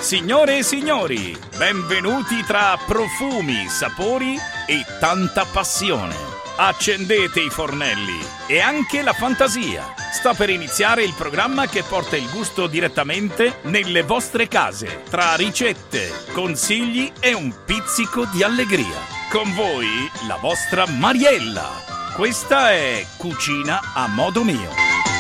Signore e signori, benvenuti tra profumi, sapori e tanta passione. Accendete i fornelli e anche la fantasia. Sta per iniziare il programma che porta il gusto direttamente nelle vostre case, tra ricette, consigli e un pizzico di allegria. Con voi, la vostra Mariella. Questa è Cucina a modo mio.